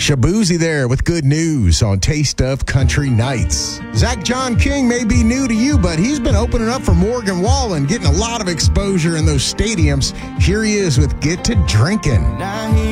Shabuzi there with good news on Taste of Country Nights. Zach John King may be new to you, but he's been opening up for Morgan Wallen, getting a lot of exposure in those stadiums. Here he is with Get to Drinking.